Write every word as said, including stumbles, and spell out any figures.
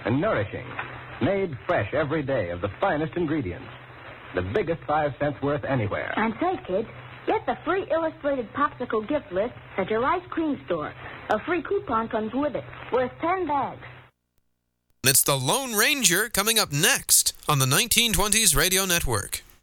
and nourishing, made fresh every day of the finest ingredients. The biggest five cents worth anywhere. And say, kids, get the free illustrated popsicle gift list at your ice cream store. A free coupon comes with it, worth ten bags. It's the Lone Ranger coming up next on the nineteen twenties Radio Network.